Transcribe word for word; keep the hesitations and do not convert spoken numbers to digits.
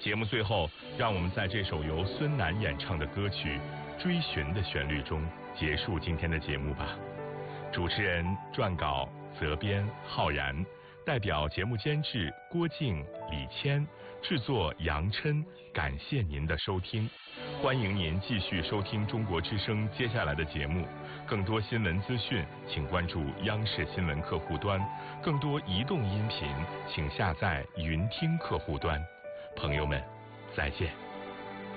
节目最后，让我们在这首由孙楠演唱的歌曲《追寻》的旋律中结束今天的节目吧。主持人、撰稿、责编浩然，代表节目监制郭静、李谦，制作杨琛，感谢您的收听。欢迎您继续收听中国之声接下来的节目。更多新闻资讯，请关注央视新闻客户端；更多移动音频，请下载云听客户端。朋友们，再见。